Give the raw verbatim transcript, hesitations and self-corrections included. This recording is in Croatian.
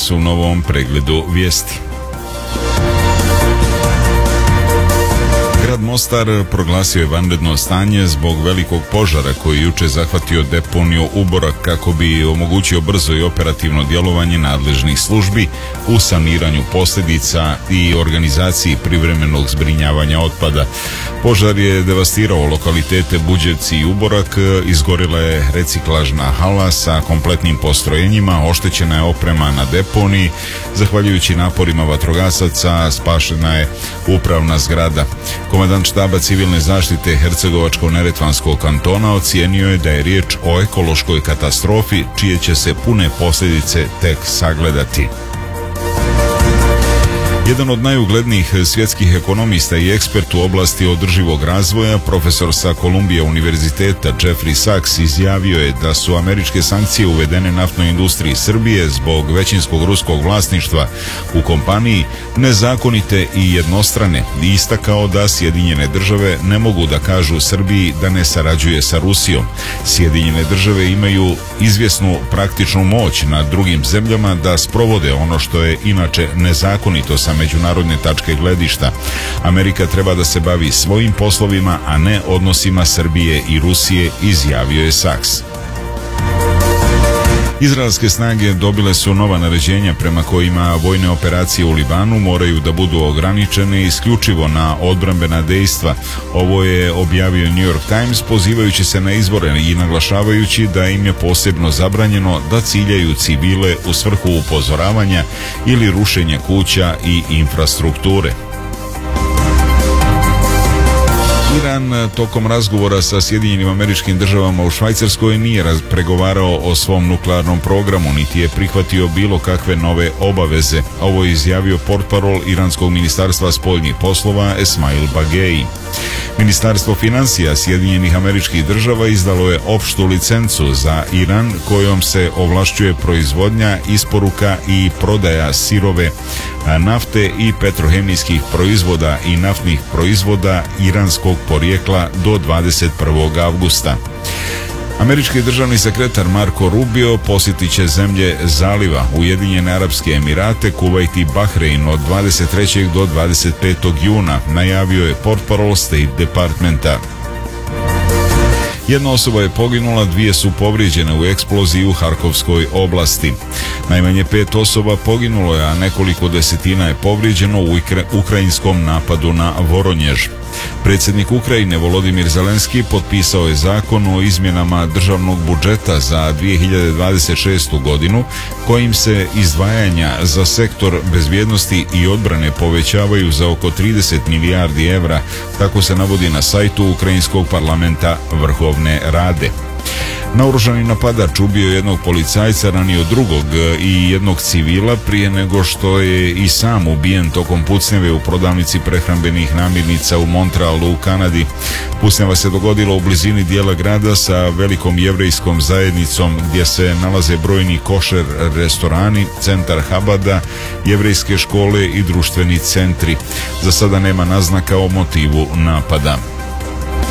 danas u novom pregledu vijesti. Grad Mostar proglasio je vanredno stanje zbog velikog požara koji juče zahvatio deponiju Uborak kako bi omogućio brzo i operativno djelovanje nadležnih službi u saniranju posljedica i organizaciji privremenog zbrinjavanja otpada. Požar je devastirao lokalitete Buđevci i Uborak, izgorila je reciklažna hala sa kompletnim postrojenjima, oštećena je oprema na deponiji, zahvaljujući naporima vatrogasaca spašena je upravna zgrada. Komandant štaba civilne zaštite Hercegovačko-neretvanskog kantona ocijenio je da je riječ o ekološkoj katastrofi čije će se pune posljedice tek sagledati. Jedan od najuglednijih svjetskih ekonomista i ekspert u oblasti održivog razvoja, profesor sa Columbia univerziteta Jeffrey Sachs, izjavio je da su američke sankcije uvedene naftnoj industriji Srbije zbog većinskog ruskog vlasništva u kompaniji nezakonite i jednostrane i istakao da Sjedinjene države ne mogu da kažu Srbiji da ne sarađuje sa Rusijom. Sjedinjene države imaju izvjesnu praktičnu moć nad drugim zemljama da sprovode ono što je inače nezakonito sa međunarodne tačke gledišta. Amerika treba da se bavi svojim poslovima, a ne odnosima Srbije i Rusije, izjavio je Sachs. Izraelske snage dobile su nova naređenja prema kojima vojne operacije u Libanu moraju da budu ograničene isključivo na odbrambena dejstva. Ovo je objavio New York Times pozivajući se na izvore i naglašavajući da im je posebno zabranjeno da ciljaju civile u svrhu upozoravanja ili rušenja kuća i infrastrukture. Iran tokom razgovora sa Sjedinjenim Američkim Državama u Švajcarskoj nije pregovarao o svom nuklearnom programu, niti je prihvatio bilo kakve nove obaveze. Ovo je izjavio portparol Iranskog ministarstva spoljnih poslova Esmail Bagei. Ministarstvo financija Sjedinjenih Američkih Država izdalo je opštu licencu za Iran kojom se ovlašćuje proizvodnja, isporuka i prodaja sirove nafte i petrohemijskih proizvoda i naftnih proizvoda iranskog porijekla do dvadeset prvog avgusta. Američki državni sekretar Marco Rubio posjetit će zemlje Zaliva, Ujedinjene Arapske Emirate, Kuvajt i Bahrein od dvadeset trećeg do dvadeset petog juna, najavio je portparol State Departmenta. Jedna osoba je poginula, dvije su povrijeđene u eksploziji u Harkovskoj oblasti. Najmanje pet osoba poginulo je, a nekoliko desetina je povrijeđeno u ukrajinskom napadu na Voronjež. Predsjednik Ukrajine Volodimir Zelenski potpisao je zakon o izmjenama državnog budžeta za dvije hiljade dvadeset šestu godinu kojim se izdvajanja za sektor bezbjednosti i odbrane povećavaju za oko trideset milijardi evra, tako se navodi na sajtu Ukrajinskog parlamenta Vrhovne Rade. Naoružani napadač ubio jednog policajca, ranio drugog i jednog civila prije nego što je i sam ubijen tokom pucnjave u prodavnici prehrambenih namirnica u Montrealu u Kanadi. Pucnjava se dogodila u blizini dijela grada sa velikom jevrejskom zajednicom gdje se nalaze brojni košer restorani, centar Habada, jevrejske škole i društveni centri. Za sada nema naznaka o motivu napada.